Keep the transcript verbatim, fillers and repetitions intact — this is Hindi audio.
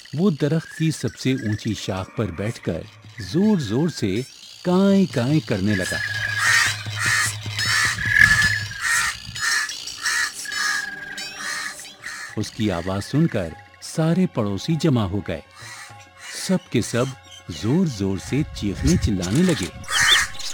वो दरख्त की सबसे ऊंची शाख पर बैठकर जोर-जोर से कांय-कांय करने लगा। उसकी आवाज सुनकर सारे पड़ोसी जमा हो गए। सब के सब जोर-जोर से चीखने चिल्लाने लगे।